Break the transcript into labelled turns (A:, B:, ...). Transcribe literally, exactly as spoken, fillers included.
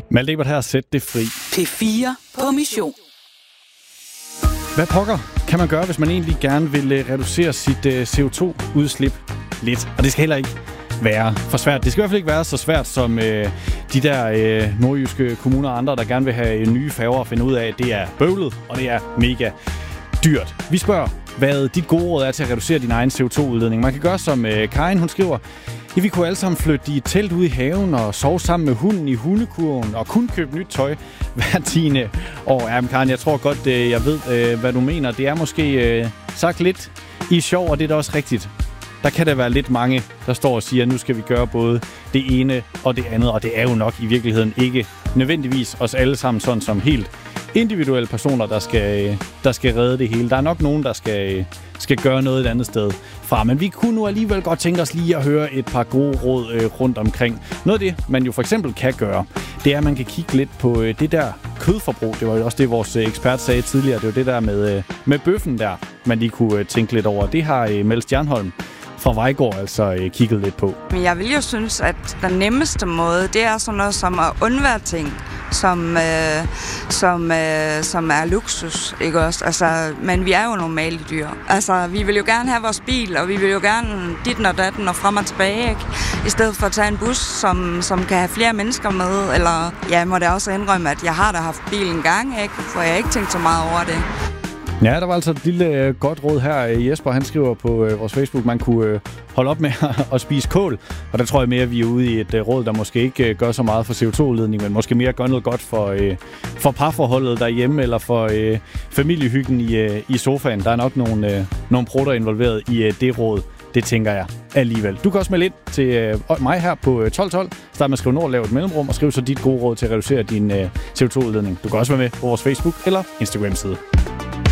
A: Malte Ebert her, sæt det fri.
B: P fire på mission.
A: Hvad pokker kan man gøre, hvis man egentlig gerne vil reducere sit uh, C O to udslip lidt? Og det skal heller ikke være for svært. Det skal i hvert fald ikke være så svært som uh, de der uh, nordjyske kommuner og andre, der gerne vil have nye færger og finde ud af, at det er bøvlet, og det er mega dyrt. Vi spørger, hvad dit gode råd er til at reducere din egen C O to udledning. Man kan gøre som uh, Karin, hun skriver, ja, vi kunne alle sammen flytte i et telt ude i haven og sove sammen med hunden i hundekurven og kun købe nyt tøj hver tiende år. Ja, men Karin, jeg tror godt, jeg ved, hvad du mener. Det er måske sagt lidt i sjov, og det er da også rigtigt. Der kan der være lidt mange, der står og siger, at nu skal vi gøre både det ene og det andet. Og det er jo nok i virkeligheden ikke nødvendigvis os alle sammen sådan som helt individuelle personer, der skal, der skal redde det hele. Der er nok nogen, der skal, skal gøre noget et andet sted fra. Men vi kunne nu alligevel godt tænke os lige at høre et par gode råd øh, rundt omkring. Noget af det, man jo for eksempel kan gøre, det er, at man kan kigge lidt på øh, det der kødforbrug. Det var jo også det, vores øh, ekspert sagde tidligere. Det var det der med, øh, med bøffen der, man lige kunne øh, tænke lidt over. Det har øh, Mel Stjernholm fra Vejgaard altså øh, kigget lidt på.
C: Men jeg vil jo synes, at den nemmeste måde, det er sådan noget som at undvære ting, som, øh, som, øh, som er luksus, ikke også? Altså, men vi er jo normale dyr. Altså, vi vil jo gerne have vores bil, og vi vil jo gerne ditten og datten og frem og tilbage, ikke? I stedet for at tage en bus, som, som kan have flere mennesker med, eller jeg må da også indrømme, at jeg har da haft bil en gang, ikke? For jeg har ikke tænkt så meget over det.
A: Ja, der var altså et lille øh, godt råd her. Jesper, han skriver på øh, vores Facebook, man kunne øh, holde op med at spise kål. Og der tror jeg mere, at vi er ude i et øh, råd, der måske ikke øh, gør så meget for C O to udledning, men måske mere gør noget godt for, øh, for parforholdet derhjemme, eller for øh, familiehyggen i, øh, i sofaen. Der er nok nogle, øh, nogle prutter involveret i øh, det råd. Det tænker jeg alligevel. Du kan også melde ind til øh, mig her på øh, tolv tolv. Start med at skrive nord, lave et mellemrum, og skriv så dit gode råd til at reducere din øh, C O to udledning. Du kan også være med på vores Facebook eller Instagram-side.